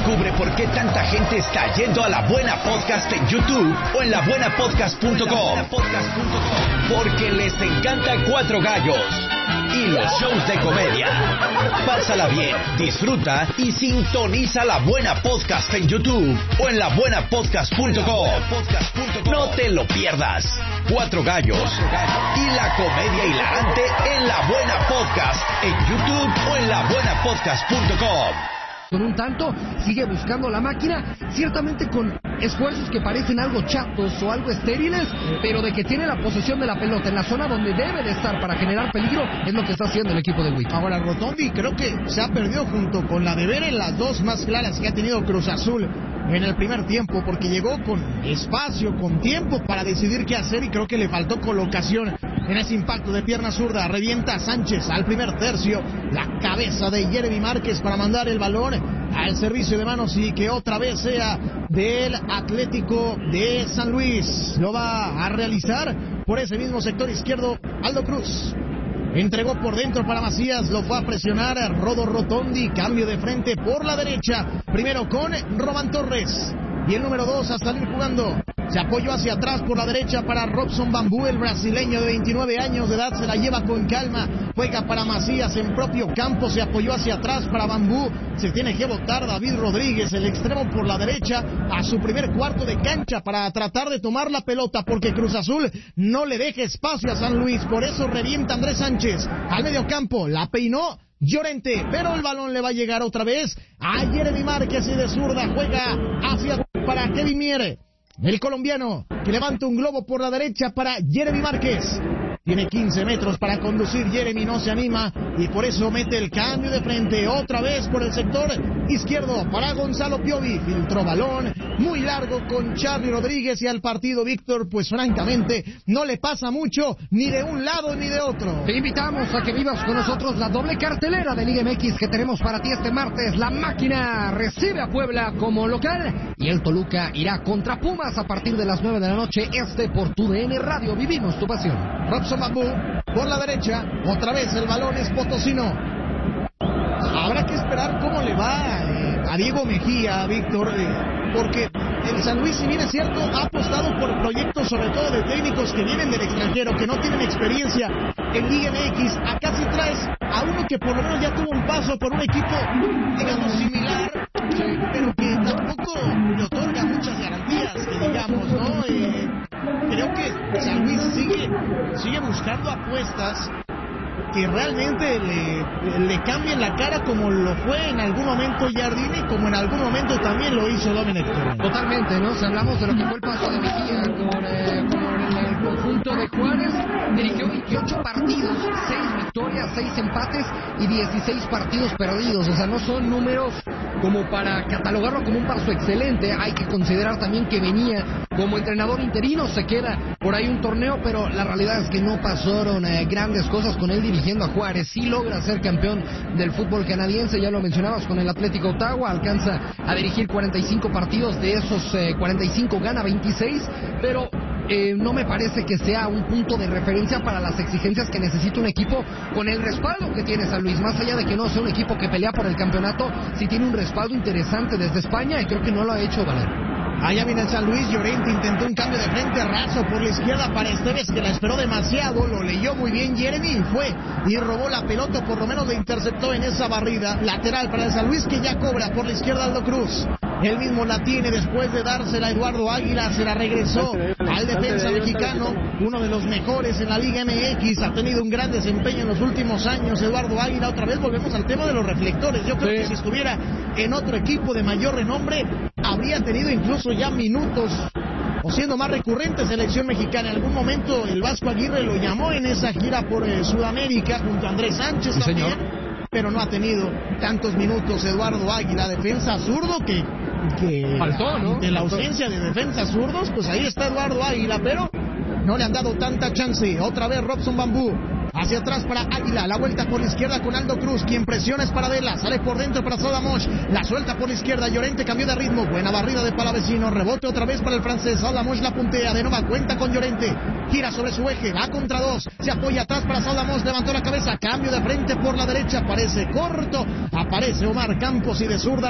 Descubre por qué tanta gente está yendo a La Buena Podcast en YouTube o en labuenapodcast.com. Porque les encanta Cuatro Gallos y los shows de comedia. Pásala bien, disfruta y sintoniza La Buena Podcast en YouTube o en labuenapodcast.com. No te lo pierdas. Cuatro Gallos y la comedia hilarante en La Buena Podcast en YouTube o en labuenapodcast.com. Con un tanto, sigue buscando la máquina, ciertamente con esfuerzos que parecen algo chatos o algo estériles, pero de que tiene la posesión de la pelota en la zona donde debe de estar para generar peligro, es lo que está haciendo el equipo de Wick. Ahora Rotondi creo que se ha perdido junto con la de Vera las dos más claras que ha tenido Cruz Azul en el primer tiempo, porque llegó con espacio, con tiempo para decidir qué hacer y creo que le faltó colocación en ese impacto de pierna zurda. Revienta Sánchez al primer tercio, la cabeza de Jeremy Márquez para mandar el balón al servicio de manos y que otra vez sea del Atlético de San Luis. Lo va a realizar por ese mismo sector izquierdo Aldo Cruz. Entregó por dentro para Macías, lo fue a presionar Rodo Rotondi, cambio de frente por la derecha, primero con Román Torres y el número 2 a salir jugando. Se apoyó hacia atrás por la derecha para Robson Bambú, el brasileño de 29 años de edad, se la lleva con calma, juega para Macías en propio campo, se apoyó hacia atrás para Bambú, se tiene que botar David Rodríguez, el extremo por la derecha, a su primer cuarto de cancha para tratar de tomar la pelota, porque Cruz Azul no le deja espacio a San Luis, por eso revienta Andrés Sánchez al medio campo, la peinó Llorente, pero el balón le va a llegar otra vez a Jeremy Márquez y de zurda juega hacia para Kevin Mier. El colombiano que levanta un globo por la derecha para Jeremy Márquez. Tiene 15 metros para conducir, Jeremy no se anima y por eso mete el cambio de frente otra vez por el sector izquierdo para Gonzalo Piovi. Filtró balón muy largo con Charly Rodríguez y al partido, Víctor, pues francamente no le pasa mucho ni de un lado ni de otro. Te invitamos a que vivas con nosotros la doble cartelera de Liga MX que tenemos para ti este martes. La Máquina recibe a Puebla como local y el Toluca irá contra Pumas a partir de las 9 de la noche. Por tu DN Radio, vivimos tu pasión. Robson Bambú por la derecha, otra vez el balón es potosino. Habrá que esperar cómo le va a Diego Mejía, Víctor, porque el San Luis, si bien es cierto, ha apostado por proyectos sobre todo de técnicos que vienen del extranjero, que no tienen experiencia en Liga MX. Acá sí traes a uno que por lo menos ya tuvo un paso por un equipo, digamos, similar, pero que tampoco le otorga muchas garantías, que digamos, ¿no? Creo que San Luis sigue buscando apuestas que realmente le cambien la cara, como lo fue en algún momento Jardine, como en algún momento también lo hizo Domenech Torrent. Totalmente, ¿no? Si hablamos de lo que fue el paso de Mejía con el conjunto de Juárez, dirigió 28 partidos, 6 victorias, 6 empates y 16 partidos perdidos. O sea, no son números como para catalogarlo como un paso excelente. Hay que considerar también que venía como entrenador interino, se queda por ahí un torneo, pero la realidad es que no pasaron grandes cosas con él dirigiendo a Juárez. Sí logra ser campeón del fútbol canadiense, ya lo mencionabas, con el Atlético Ottawa, alcanza a dirigir 45 partidos, de esos 45 gana 26, pero no me parece que sea un punto de referencia para las exigencias que necesita un equipo con el respaldo que tiene San Luis. Más allá de que no sea un equipo que pelea por el campeonato, sí tiene un respaldo interesante desde España y creo que no lo ha hecho valer. Allá viene el San Luis, Llorente intentó un cambio de frente raso por la izquierda para Esteves, que la esperó demasiado, lo leyó muy bien Jeremy y fue y robó la pelota, por lo menos le interceptó en esa barrida lateral para el San Luis, que ya cobra por la izquierda Aldo Cruz. Él mismo la tiene después de dársela a Eduardo Águila, se la regresó al defensa mexicano, uno de los mejores en la Liga MX, ha tenido un gran desempeño en los últimos años, Eduardo Águila. Otra vez volvemos al tema de los reflectores. Yo creo que si estuviera en otro equipo de mayor renombre, habría tenido incluso ya minutos o siendo más recurrente selección mexicana. En algún momento el Vasco Aguirre lo llamó en esa gira por Sudamérica junto a Andrés Sánchez también, pero no ha tenido tantos minutos Eduardo Águila, defensa zurdo que faltó, ¿no? De la ausencia de defensas zurdos, pues ahí está Eduardo Águila, pero no le han dado tanta chance. Otra vez Robson Bambú hacia atrás para Águila, la vuelta por la izquierda con Aldo Cruz, quien presiona es para Vela, sale por dentro para Sadamosh, la suelta por la izquierda, Llorente cambió de ritmo, buena barrida de Palavecino, rebote otra vez para el francés, Sadamosh la puntea, de nueva cuenta con Llorente, gira sobre su eje, va contra dos, se apoya atrás para Sadamosh, levantó la cabeza, cambio de frente por la derecha, parece corto, aparece Omar Campos y de zurda